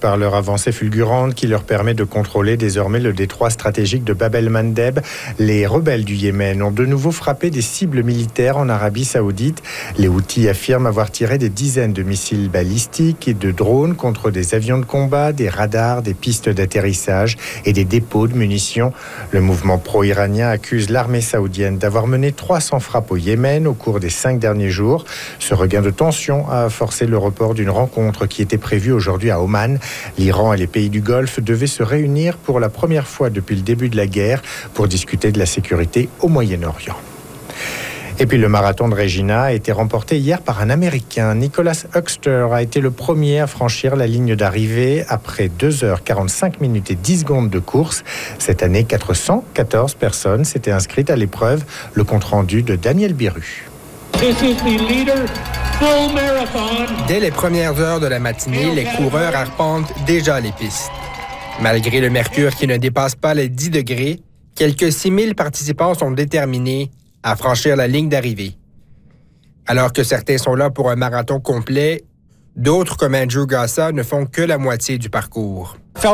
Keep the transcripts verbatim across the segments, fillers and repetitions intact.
par leur avancée fulgurante qui leur permet de contrôler désormais le détroit stratégique de Bab el-Mandeb. Les rebelles du Yémen ont de nouveau frappé des cibles militaires en Arabie Saoudite. Les Houthis affirment avoir tiré des dizaines de missiles balistiques et de drones contre des avions de combat, des radars, des pistes d'atterrissage et des dépôts de munitions. Le mouvement pro-iranien accuse l'armée saoudienne d'avoir mené trois cents frappes au Yémen au cours des cinq derniers jours. Ce regain de tension a forcé le report d'une rencontre qui était prévue aujourd'hui à Oman. L'Iran et les pays du Golfe devaient se réunir pour la première fois depuis le début de la guerre pour discuter de la sécurité au Moyen-Orient. Et puis le marathon de Regina a été remporté hier par un Américain. Nicholas Huckster a été le premier à franchir la ligne d'arrivée après deux heures quarante-cinq minutes et dix secondes de course. Cette année, quatre cent quatorze personnes s'étaient inscrites à l'épreuve. Le compte-rendu de Daniel Biru. Dès les premières heures de la matinée, les coureurs arpentent déjà les pistes. Malgré le mercure qui ne dépasse pas les dix degrés, quelques six mille participants sont déterminés à franchir la ligne d'arrivée. Alors que certains sont là pour un marathon complet, d'autres, comme Andrew Gassa, ne font que la moitié du parcours. Il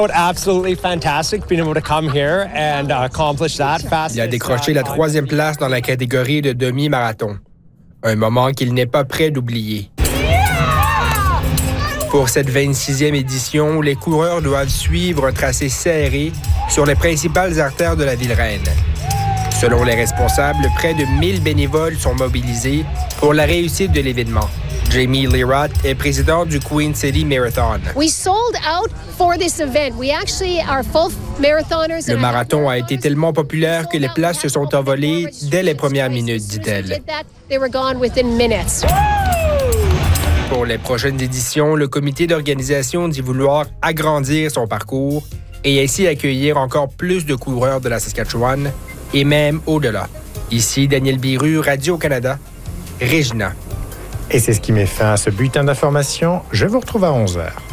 a décroché la troisième place dans la catégorie de demi-marathon. Un moment qu'il n'est pas prêt d'oublier. Pour cette vingt-sixième édition, les coureurs doivent suivre un tracé serré sur les principales artères de la ville reine. Selon les responsables, près de mille bénévoles sont mobilisés pour la réussite de l'événement. Jamie Lirot est présidente du Queen City Marathon. Le marathon a été tellement populaire que les places se sont envolées dès les premières minutes, dit-elle. Pour les prochaines éditions, le comité d'organisation dit vouloir agrandir son parcours et ainsi accueillir encore plus de coureurs de la Saskatchewan et même au-delà. Ici, Daniel Biru, Radio-Canada, Regina. Et c'est ce qui met fin à ce bulletin d'information. Je vous retrouve à onze heures.